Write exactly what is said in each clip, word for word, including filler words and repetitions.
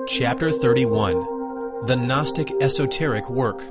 Chapter thirty-one. The Gnostic Esoteric Work.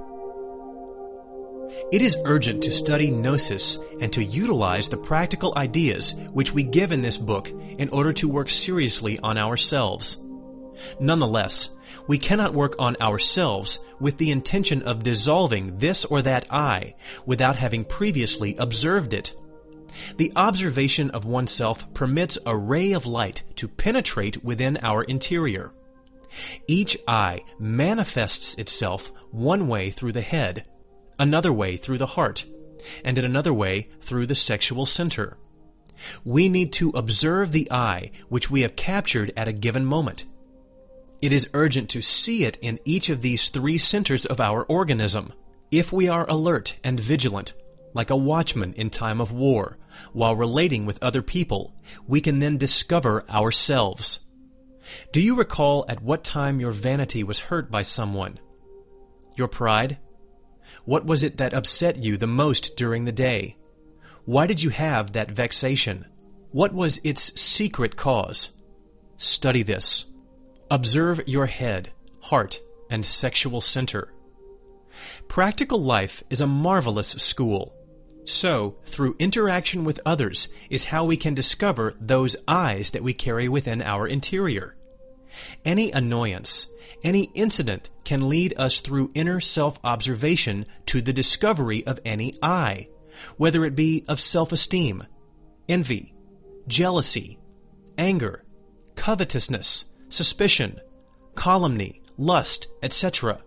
It is urgent to study Gnosis and to utilize the practical ideas which we give in this book in order to work seriously on ourselves. Nonetheless, we cannot work on ourselves with the intention of dissolving this or that I without having previously observed it. The observation of oneself permits a ray of light to penetrate within our interior. Each I manifests itself one way through the head, another way through the heart, and in another way through the sexual center. We need to observe the I which we have captured at a given moment. It is urgent to see it in each of these three centers of our organism. If we are alert and vigilant, like a watchman in time of war, while relating with other people, we can then discover ourselves. Do you recall at what time your vanity was hurt by someone? Your pride? What was it that upset you the most during the day? Why did you have that vexation? What was its secret cause? Study this. Observe your head, heart, and sexual center. Practical life is a marvelous school. So, through interaction with others is how we can discover those I's that we carry within our interior. Any annoyance, any incident can lead us through inner self-observation to the discovery of any I, whether it be of self-esteem, envy, jealousy, anger, covetousness, suspicion, calumny, lust, et cetera.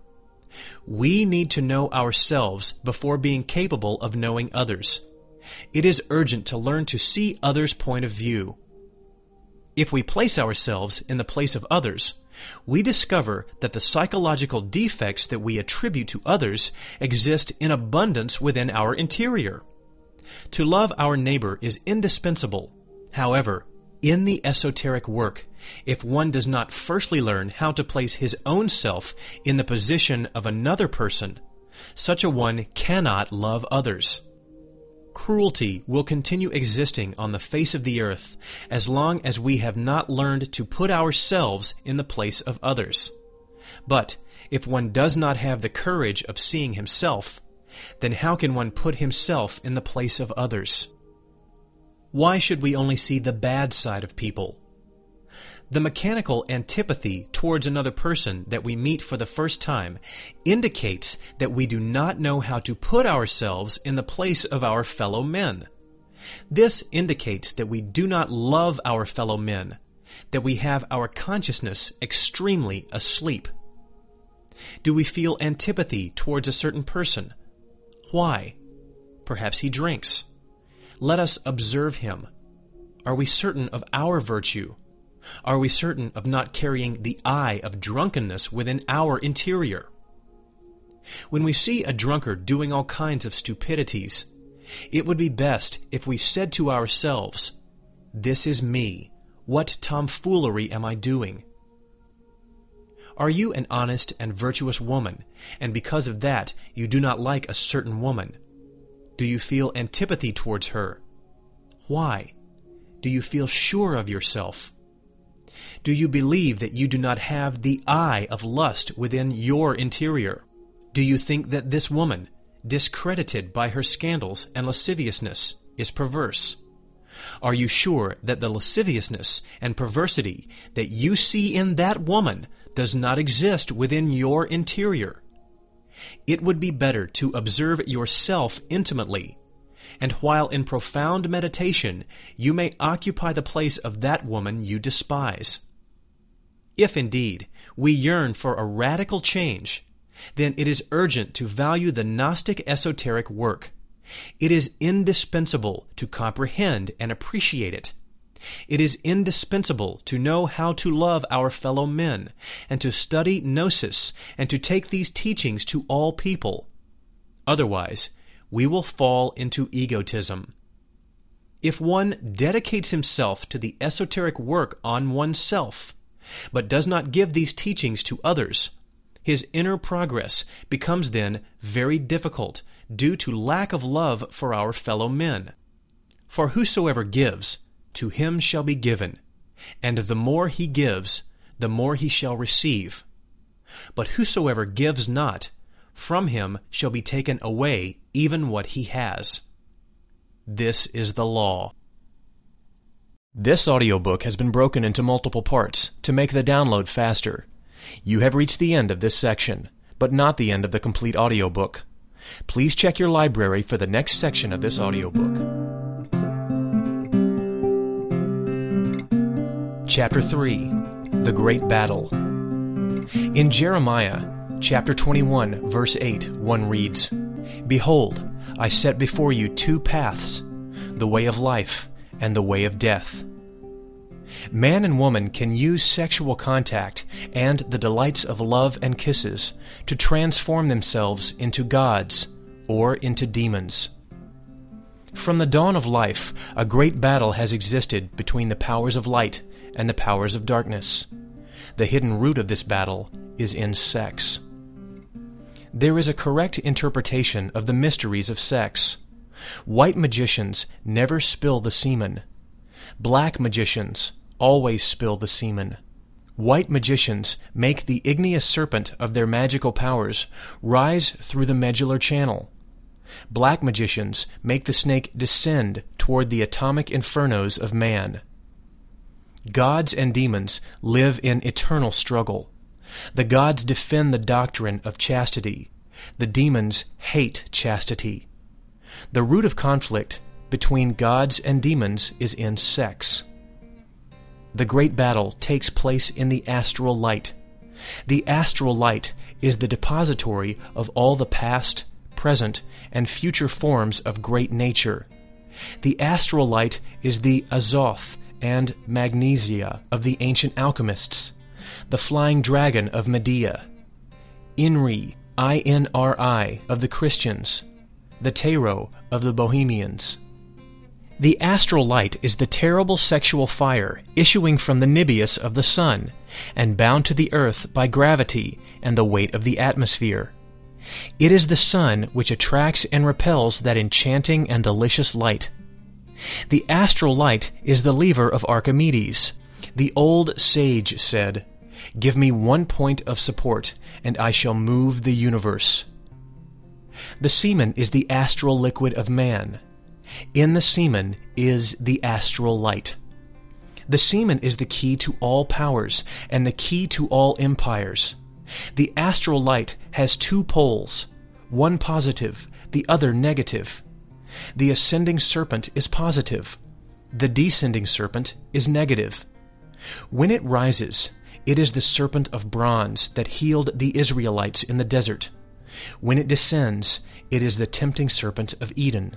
We need to know ourselves before being capable of knowing others. It is urgent to learn to see others' point of view. If we place ourselves in the place of others, we discover that the psychological defects that we attribute to others exist in abundance within our interior. To love our neighbor is indispensable. However, in the esoteric work, if one does not firstly learn how to place his own self in the position of another person, such a one cannot love others. Cruelty will continue existing on the face of the earth as long as we have not learned to put ourselves in the place of others. But if one does not have the courage of seeing himself, then how can one put himself in the place of others? Why should we only see the bad side of people? The mechanical antipathy towards another person that we meet for the first time indicates that we do not know how to put ourselves in the place of our fellow men. This indicates that we do not love our fellow men, that we have our consciousness extremely asleep. Do we feel antipathy towards a certain person? Why? Perhaps he drinks. Let us observe him. Are we certain of our virtue? Are we certain of not carrying the I of drunkenness within our interior? When we see a drunkard doing all kinds of stupidities, it would be best if we said to ourselves, "This is me. What tomfoolery am I doing?" Are you an honest and virtuous woman, and because of that you do not like a certain woman? Do you feel antipathy towards her? Why? Do you feel sure of yourself? Do you believe that you do not have the I of lust within your interior? Do you think that this woman, discredited by her scandals and lasciviousness, is perverse? Are you sure that the lasciviousness and perversity that you see in that woman does not exist within your interior? It would be better to observe yourself intimately, and while in profound meditation you may occupy the place of that woman you despise. If indeed we yearn for a radical change, then it is urgent to value the Gnostic esoteric work. It is indispensable to comprehend and appreciate it. It is indispensable to know how to love our fellow men, and to study Gnosis, and to take these teachings to all people. Otherwise, we will fall into egotism. If one dedicates himself to the esoteric work on oneself, but does not give these teachings to others, his inner progress becomes then very difficult due to lack of love for our fellow men. For whosoever gives, to him shall be given, and the more he gives, the more he shall receive. But whosoever gives not, from him shall be taken away even what he has. This is the law. This audiobook has been broken into multiple parts to make the download faster. You have reached the end of this section, but not the end of the complete audiobook. Please check your library for the next section of this audiobook. Chapter three. The Great Battle. In Jeremiah, chapter twenty-one, verse eight, one reads, "Behold, I set before you two paths, the way of life and the way of death." Man and woman can use sexual contact and the delights of love and kisses to transform themselves into gods or into demons. From the dawn of life, a great battle has existed between the powers of light and the powers of darkness. The hidden root of this battle is in sex. There is a correct interpretation of the mysteries of sex. White magicians never spill the semen. Black magicians always spill the semen. White magicians make the igneous serpent of their magical powers rise through the medullar channel. Black magicians make the snake descend toward the atomic infernos of man. Gods and demons live in eternal struggle. The gods defend the doctrine of chastity. The demons hate chastity. The root of conflict between gods and demons is in sex. The great battle takes place in the astral light. The astral light is the depository of all the past, present, and future forms of great nature. The astral light is the azoth and magnesia of the ancient alchemists, the flying dragon of Medea, Inri, I N R I, of the Christians, the tarot of the Bohemians. The astral light is the terrible sexual fire issuing from the nimbus of the sun and bound to the earth by gravity and the weight of the atmosphere. It is the sun which attracts and repels that enchanting and delicious light. The astral light is the lever of Archimedes. The old sage said, "Give me one point of support, and I shall move the universe." The semen is the astral liquid of man. In the semen is the astral light. The semen is the key to all powers and the key to all empires. The astral light has two poles, one positive, the other negative. The ascending serpent is positive. The descending serpent is negative. When it rises, it is the serpent of bronze that healed the Israelites in the desert. When it descends, it is the tempting serpent of Eden.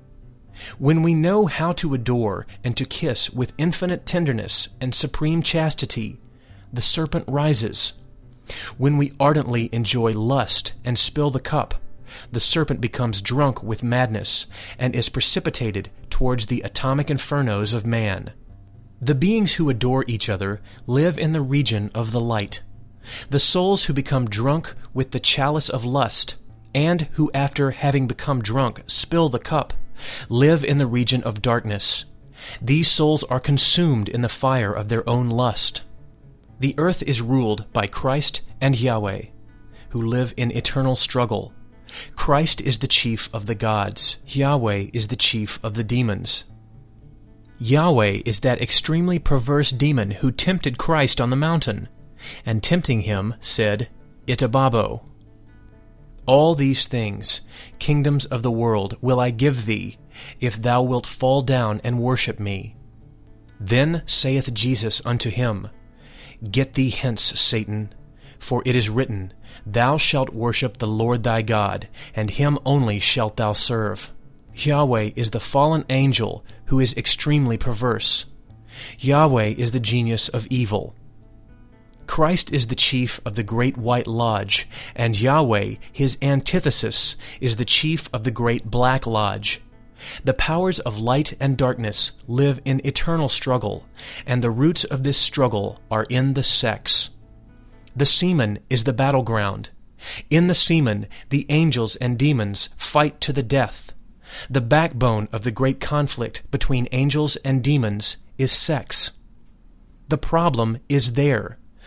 When we know how to adore and to kiss with infinite tenderness and supreme chastity, the serpent rises. When we ardently enjoy lust and spill the cup, the serpent becomes drunk with madness and is precipitated towards the atomic infernos of man. The beings who adore each other live in the region of the light. The souls who become drunk with the chalice of lust, and who after having become drunk spill the cup, live in the region of darkness. These souls are consumed in the fire of their own lust. The earth is ruled by Christ and Yahweh, who live in eternal struggle. Christ is the chief of the gods. Yahweh is the chief of the demons. Yahweh is that extremely perverse demon who tempted Christ on the mountain, and tempting him said, "Itababo." All these things, kingdoms of the world, will I give thee, if thou wilt fall down and worship me. Then saith Jesus unto him, Get thee hence, Satan, for it is written, Thou shalt worship the Lord thy God, and him only shalt thou serve. Yahweh is the fallen angel who is extremely perverse. Yahweh is the genius of evil. Christ is the chief of the great white lodge, and Yahweh, his antithesis, is the chief of the great black lodge. The powers of light and darkness live in eternal struggle, and the roots of this struggle are in the sex. The semen is the battleground. In the semen, the angels and demons fight to the death. The backbone of the great conflict between angels and demons is sex. The problem is there.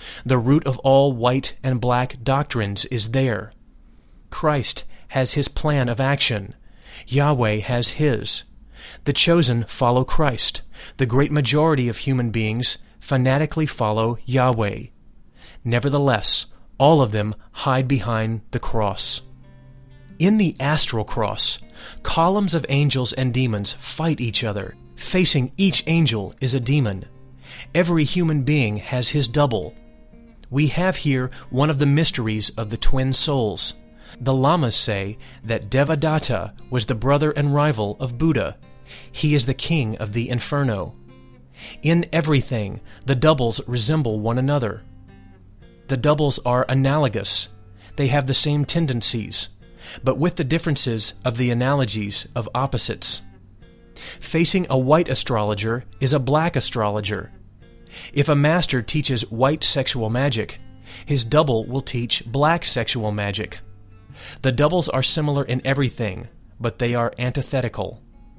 The root of all white and black doctrines is there. Christ has his plan of action. Yahweh has his. The chosen follow Christ. The great majority of human beings fanatically follow Yahweh. Nevertheless, all of them hide behind the cross. In the astral cross, columns of angels and demons fight each other. Facing each angel is a demon. Every human being has his double. We have here one of the mysteries of the twin souls. The Lamas say that Devadatta was the brother and rival of Buddha. He is the king of the inferno. In everything, the doubles resemble one another. The doubles are analogous. They have the same tendencies, but with the differences of the analogies of opposites. Facing a white astrologer is a black astrologer. If a master teaches white sexual magic, his double will teach black sexual magic. The doubles are similar in everything, but they are antithetical.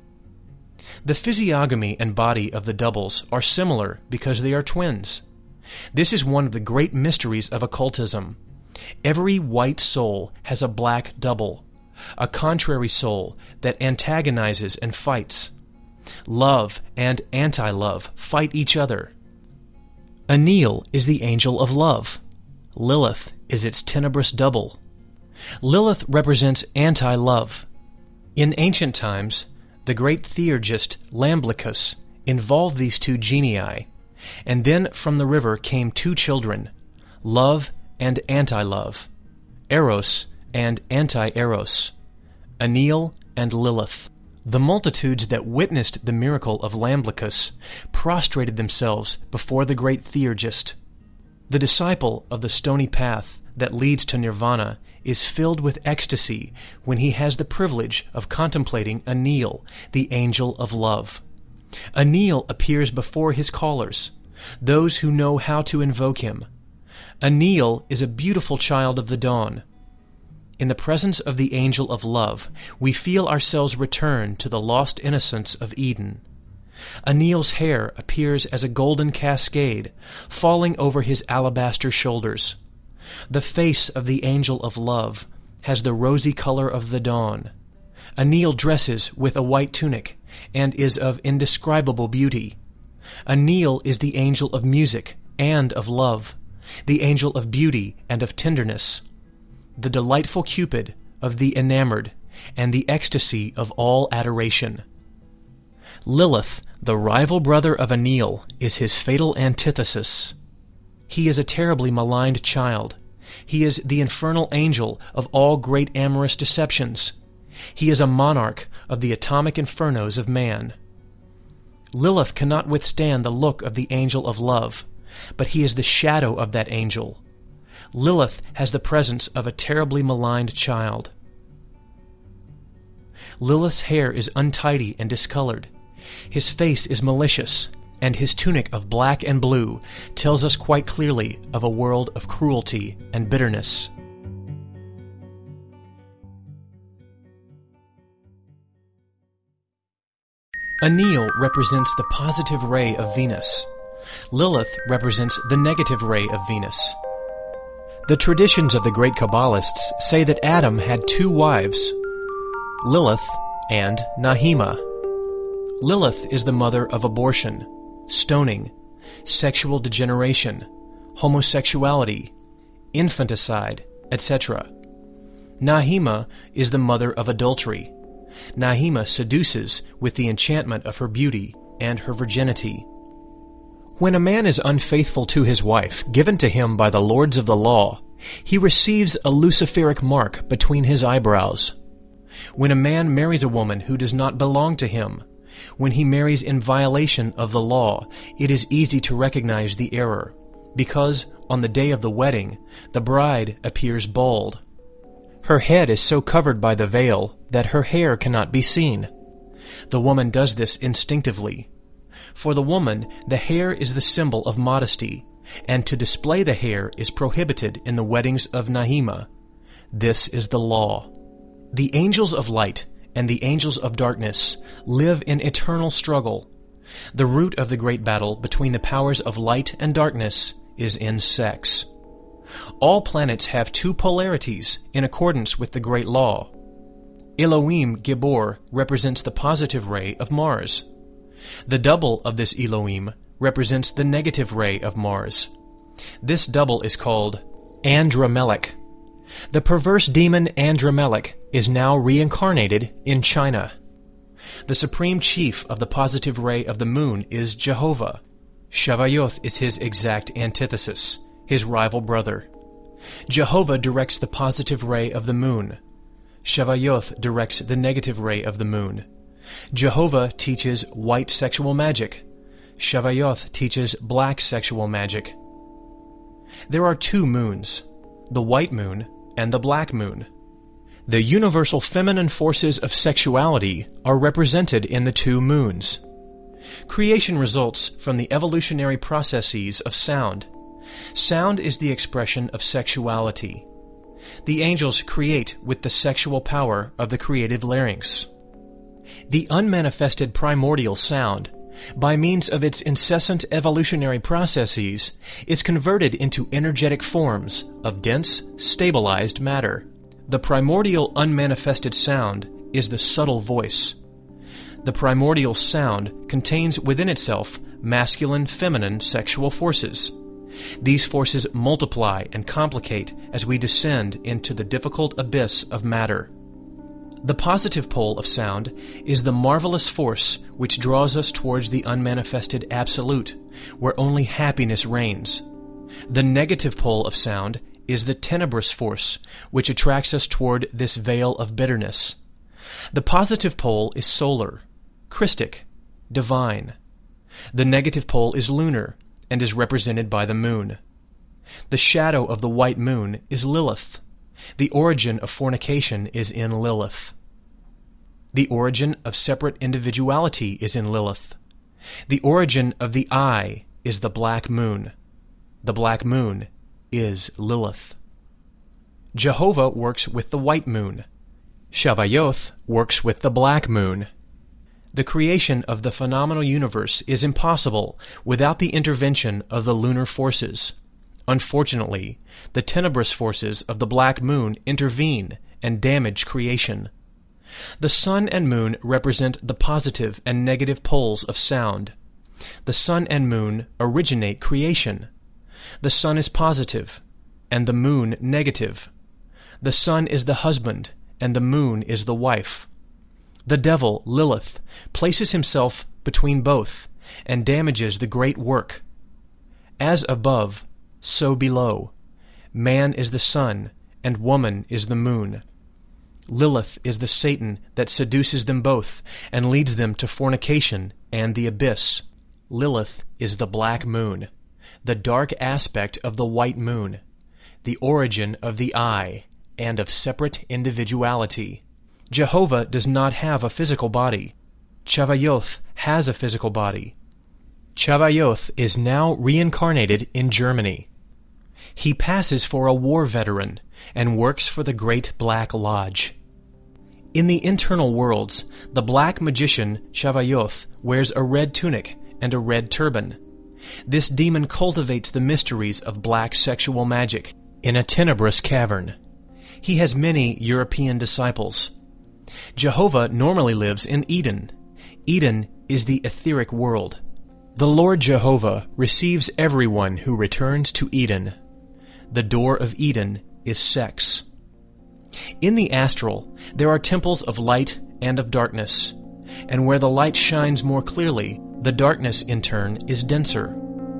The physiognomy and body of the doubles are similar because they are twins. This is one of the great mysteries of occultism. Every white soul has a black double, a contrary soul that antagonizes and fights. Love and anti-love fight each other. Enlil is the angel of love. Lilith is its tenebrous double. Lilith represents anti-love. In ancient times, the great theurgist Iamblichus involved these two genii, and then from the river came two children, love and anti-love, Eros and anti-Eros, Enlil and Lilith. The multitudes that witnessed the miracle of Iamblichus prostrated themselves before the great theurgist. The disciple of the stony path that leads to nirvana is filled with ecstasy when he has the privilege of contemplating Enlil, the angel of love. Enlil appears before his callers, those who know how to invoke him. Enlil is a beautiful child of the dawn. In the presence of the angel of love, we feel ourselves return to the lost innocence of Eden. Enlil's hair appears as a golden cascade, falling over his alabaster shoulders. The face of the angel of love has the rosy color of the dawn. Enlil dresses with a white tunic and is of indescribable beauty. Enlil is the angel of music and of love, the angel of beauty and of tenderness, the delightful Cupid of the enamored, and the ecstasy of all adoration. Lilith, the rival brother of Enlil, is his fatal antithesis. He is a terribly maligned child. He is the infernal angel of all great amorous deceptions. He is a monarch of the atomic infernos of man. Lilith cannot withstand the look of the angel of love, but he is the shadow of that angel. Lilith has the presence of a terribly maligned child. Lilith's hair is untidy and discolored. His face is malicious, and his tunic of black and blue tells us quite clearly of a world of cruelty and bitterness. Enlil represents the positive ray of Venus. Lilith represents the negative ray of Venus. The traditions of the great Kabbalists say that Adam had two wives, Lilith and Nahima. Lilith is the mother of abortion, stoning, sexual degeneration, homosexuality, infanticide, et cetera. Nahima is the mother of adultery. Nahima seduces with the enchantment of her beauty and her virginity. When a man is unfaithful to his wife, given to him by the lords of the law, he receives a luciferic mark between his eyebrows. When a man marries a woman who does not belong to him, when he marries in violation of the law, it is easy to recognize the error, because on the day of the wedding, the bride appears bald. Her head is so covered by the veil that her hair cannot be seen. The woman does this instinctively. For the woman, the hair is the symbol of modesty, and to display the hair is prohibited in the weddings of Nahima. This is the law. The angels of light and the angels of darkness live in eternal struggle. The root of the great battle between the powers of light and darkness is in sex. All planets have two polarities in accordance with the Great Law. Elohim Gibor represents the positive ray of Mars. The double of this Elohim represents the negative ray of Mars. This double is called Andramelech. The perverse demon Andramelech is now reincarnated in China. The supreme chief of the positive ray of the moon is Jehovah. Shavayoth is his exact antithesis, his rival brother. Jehovah directs the positive ray of the moon. Shavayoth directs the negative ray of the moon. Jehovah teaches white sexual magic. Shavayoth teaches black sexual magic. There are two moons, the white moon and the black moon. The universal feminine forces of sexuality are represented in the two moons. Creation results from the evolutionary processes of sound. Sound is the expression of sexuality. The angels create with the sexual power of the creative larynx. The unmanifested primordial sound, by means of its incessant evolutionary processes, is converted into energetic forms of dense, stabilized matter. The primordial unmanifested sound is the subtle voice. The primordial sound contains within itself masculine-feminine sexual forces. These forces multiply and complicate as we descend into the difficult abyss of matter. The positive pole of sound is the marvelous force which draws us towards the unmanifested absolute, where only happiness reigns. The negative pole of sound is the tenebrous force which attracts us toward this veil of bitterness. The positive pole is solar, Christic, divine. The negative pole is lunar and is represented by the moon. The shadow of the white moon is Lilith. The origin of fornication is in Lilith. The origin of separate individuality is in Lilith. The origin of the I is the black moon. The black moon is Lilith. Jehovah works with the white moon. Shavayoth works with the black moon. The creation of the phenomenal universe is impossible without the intervention of the lunar forces. Unfortunately, the tenebrous forces of the black moon intervene and damage creation. The sun and moon represent the positive and negative poles of sound. The sun and moon originate creation. The sun is positive, and the moon negative. The sun is the husband, and the moon is the wife. The devil, Lilith, places himself between both and damages the great work. As above, so below. Man is the sun, and woman is the moon. Lilith is the Satan that seduces them both and leads them to fornication and the abyss. Lilith is the black moon, the dark aspect of the white moon, the origin of the I and of separate individuality. Jehovah does not have a physical body. Chavayoth has a physical body. Chavayoth is now reincarnated in Germany. He passes for a war veteran and works for the Great Black Lodge. In the internal worlds, the black magician Chavayoth wears a red tunic and a red turban. This demon cultivates the mysteries of black sexual magic in a tenebrous cavern. He has many European disciples. Jehovah normally lives in Eden. Eden is the etheric world. The Lord Jehovah receives everyone who returns to Eden. The door of Eden is sex. In the astral, there are temples of light and of darkness, and where the light shines more clearly, the darkness in turn is denser.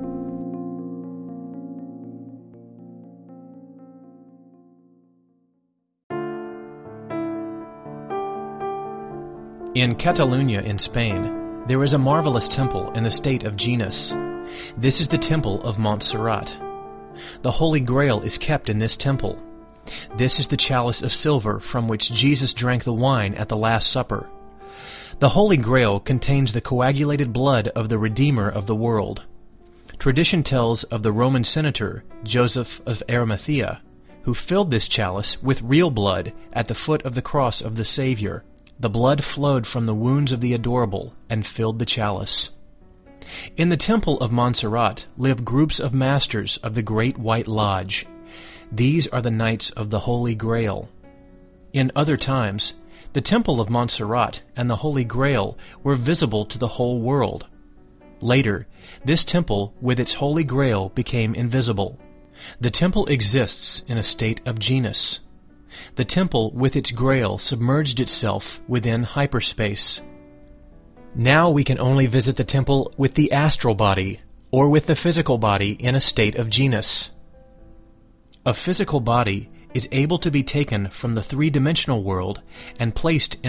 In Catalonia in Spain, there is a marvelous temple in the state of Genus. This is the temple of Montserrat. The Holy Grail is kept in this temple. This is the chalice of silver from which Jesus drank the wine at the Last Supper. The Holy Grail contains the coagulated blood of the Redeemer of the world. Tradition tells of the Roman senator, Joseph of Arimathea, who filled this chalice with real blood at the foot of the cross of the Savior. The blood flowed from the wounds of the adorable and filled the chalice. In the Temple of Montserrat live groups of masters of the Great White Lodge. These are the Knights of the Holy Grail. In other times, the Temple of Montserrat and the Holy Grail were visible to the whole world. Later, this temple with its Holy Grail became invisible. The temple exists in a state of genus. The temple with its Grail submerged itself within hyperspace. Now we can only visit the temple with the astral body, or with the physical body in a state of genus. A physical body is able to be taken from the three-dimensional world and placed in